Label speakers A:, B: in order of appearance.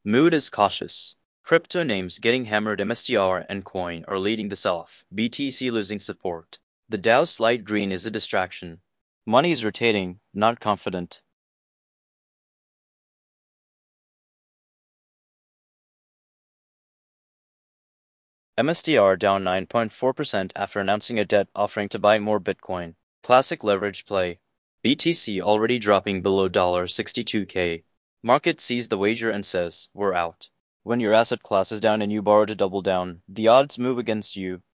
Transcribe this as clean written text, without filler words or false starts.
A: Mood is cautious. Crypto names getting hammered. MSTR and Coin are leading the sell-off. BTC losing support. The Dow's slight green is a distraction. Money is rotating, not confident. MSTR down 9.4% after announcing a debt offering to buy more Bitcoin. Classic leverage play. BTC already dropping below $62K. Market sees the wager and says, we're out. When your asset class is down and you borrow to double down, the odds move against you.